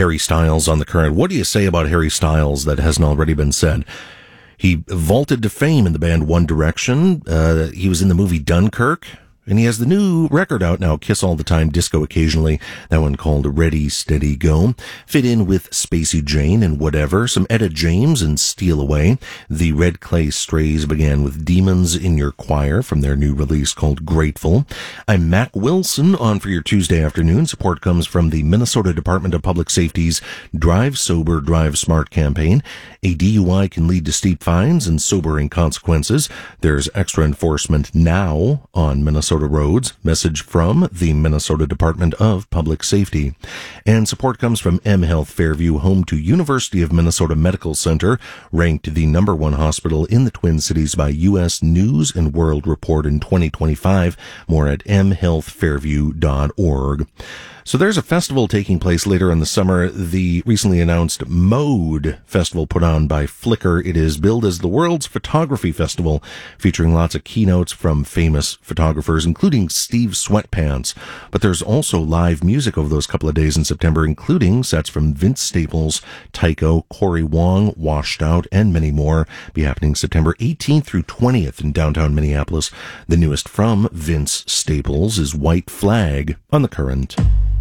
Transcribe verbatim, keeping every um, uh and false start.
Harry Styles on the Current. What do you say about Harry Styles that hasn't already been said? He vaulted to fame in the band One Direction. Uh, he was in the movie Dunkirk. And he has the new record out now, Kiss All the Time, Disco Occasionally. That one called Ready, Steady, Go. Fit in with Spacey Jane and Whatever. Some Etta James and Steal Away. The Red Clay Strays began with Demons in Your Choir from their new release called Grateful. I'm Mac Wilson on for your Tuesday afternoon. Support comes from the Minnesota Department of Public Safety's Drive Sober, Drive Smart campaign. A D U I can lead to steep fines and sobering consequences. There's extra enforcement now on Minnesota roads. Message from the Minnesota Department of Public Safety. And support comes from M Health Fairview, home to University of Minnesota Medical Center, ranked the number one hospital in the Twin Cities by U S News and World Report in twenty twenty-five. More at m health fairview dot org. So there's a festival taking place later in the summer, the recently announced Mode Festival put on by Flickr. It is billed as the world's photography festival, featuring lots of keynotes from famous photographers, including Steve Sweatpants. But there's also live music over those couple of days in September, including sets from Vince Staples, Tycho, Corey Wong, Washed Out, and many more. Be happening September eighteenth through twentieth in downtown Minneapolis. The newest from Vince Staples is White Flag on the Current.